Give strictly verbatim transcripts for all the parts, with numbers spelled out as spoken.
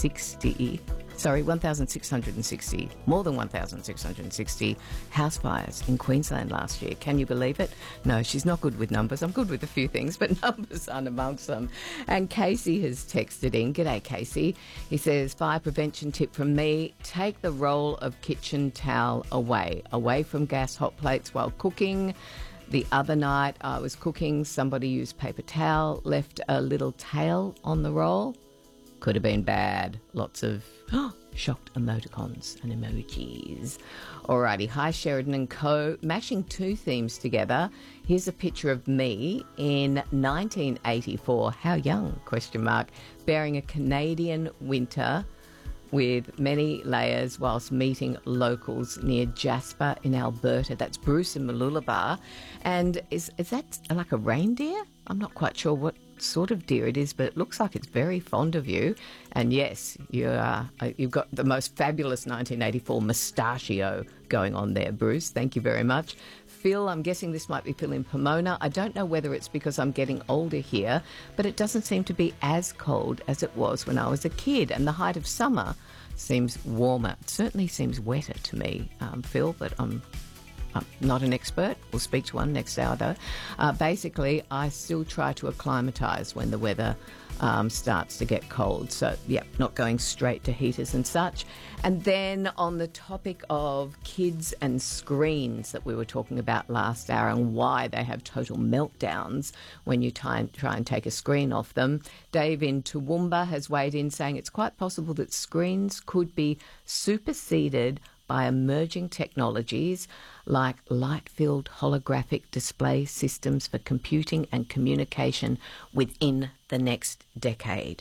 sixty, sorry, one thousand six hundred sixty, more than one thousand six hundred sixty house fires in Queensland last year. Can you believe it? No, she's not good with numbers. I'm good with a few things, but numbers aren't amongst them. And Casey has texted in. G'day, Casey. He says, fire prevention tip from me, take the roll of kitchen towel away, away from gas hot plates while cooking. The other night I was cooking, somebody used paper towel, left a little tail on the roll. Could have been bad. Lots of oh, shocked emoticons and emojis. Alrighty, hi Sheridan and co. Mashing two themes together. Here's a picture of me in nineteen eighty-four. How young? Question mark. Bearing a Canadian winter with many layers whilst meeting locals near Jasper in Alberta. That's Bruce and Mooloolaba. And is is that like a reindeer? I'm not quite sure what sort of deer it is, but it looks like it's very fond of you. And yes, you are, you've got the most fabulous nineteen eighty-four mustachio going on there, Bruce. Thank you very much. Phil, I'm guessing this might be Phil in Pomona. I don't know whether it's because I'm getting older here, but it doesn't seem to be as cold as it was when I was a kid, and the height of summer seems warmer. It certainly seems wetter to me, um, Phil, but I'm, I'm not an expert. We'll speak to one next hour, though. Uh, basically, I still try to acclimatise when the weather um, starts to get cold. So, yeah, not going straight to heaters and such. And then on the topic of kids and screens that we were talking about last hour and why they have total meltdowns when you try and, try and take a screen off them, Dave in Toowoomba has weighed in saying it's quite possible that screens could be superseded by emerging technologies like light-filled holographic display systems for computing and communication within the next decade.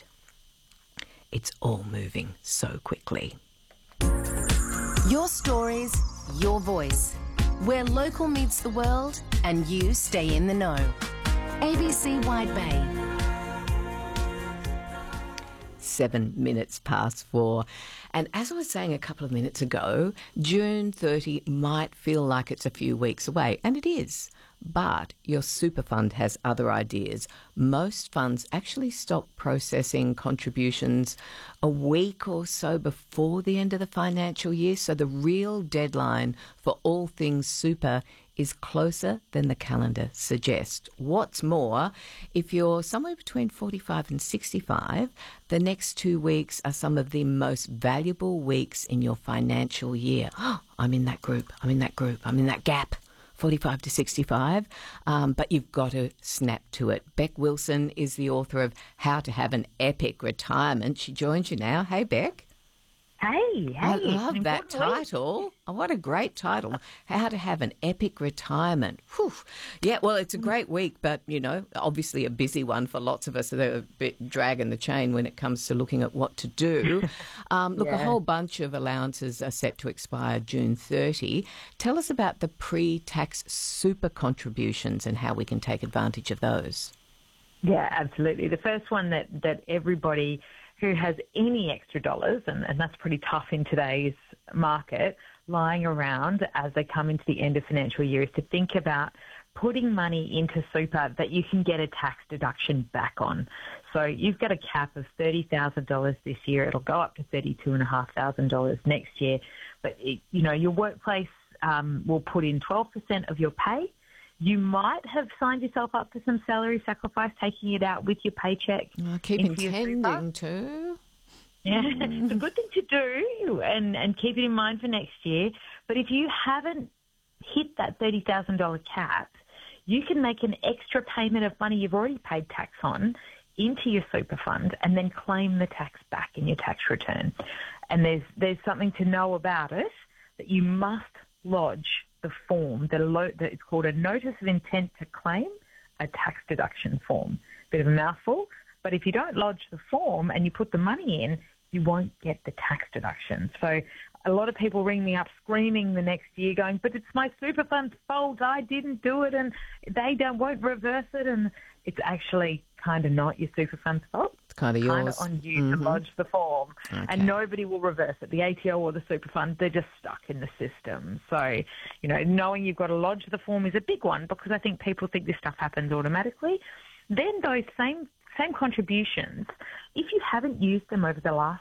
It's all moving so quickly. Your stories, your voice. Where local meets the world and you stay in the know. A B C Wide Bay. Seven minutes past four. And as I was saying a couple of minutes ago, June thirtieth might feel like it's a few weeks away, and it is. But your super fund has other ideas. Most funds actually stop processing contributions a week or so before the end of the financial year, so the real deadline for all things super is closer than the calendar suggests. What's more, if you're somewhere between forty-five and sixty-five, the next two weeks are some of the most valuable weeks in your financial year. Oh, I'm in that group, I'm in that group, I'm in that gap. forty-five to sixty-five, um, but you've got to snap to it. Beck Wilson is the author of How to Have an Epic Retirement. She joins you now. Hey, Beck. Hey, hey. I love that title. Oh, what a great title. How to Have an Epic Retirement. Whew. Yeah, well, it's a great week, but, you know, obviously a busy one for lots of us. So they're a bit dragging the chain when it comes to looking at what to do. Um, look, yeah. A whole bunch of allowances are set to expire June thirtieth. Tell us about the pre-tax super contributions and how we can take advantage of those. Yeah, absolutely. The first one that, that everybody who has any extra dollars, and, and that's pretty tough in today's market, lying around as they come into the end of financial year, is to think about putting money into super that you can get a tax deduction back on. So you've got a cap of thirty thousand dollars this year. It'll go up to thirty-two thousand five hundred dollars next year. But, it, you know, your workplace um, will put in twelve percent of your pay. You might have signed yourself up for some salary sacrifice, taking it out with your paycheck. I keep intending to. Yeah, it's a good thing to do, and, and keep it in mind for next year. But if you haven't hit that thirty thousand dollars cap, you can make an extra payment of money you've already paid tax on into your super fund and then claim the tax back in your tax return. And there's there's something to know about it, that you must lodge the form, that, lo- that it's called a Notice of Intent to Claim, a tax deduction form. Bit of a mouthful, but if you don't lodge the form and you put the money in, you won't get the tax deduction. So a lot of people ring me up screaming the next year going, but it's my super fund's fault, I didn't do it, and they don't won't reverse it. And it's actually kind of not your super fund's fault. It's kind of yours. Kind of on you mm-hmm. to lodge the form. Okay. And nobody will reverse it. The A T O or the super fund, they're just stuck in the system. So, you know, knowing you've got to lodge the form is a big one, because I think people think this stuff happens automatically. Then those same same contributions, if you haven't used them over the last